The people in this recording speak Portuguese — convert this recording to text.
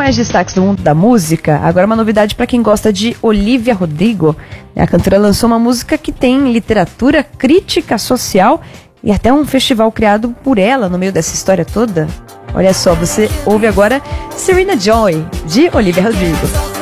mais destaques do mundo da música. Agora uma novidade para quem gosta de Olivia Rodrigo. A cantora lançou uma música que tem literatura, crítica social e até um festival criado por ela no meio dessa história toda. Olha só, você ouve agora Serena Joy, de Olivia Rodrigo.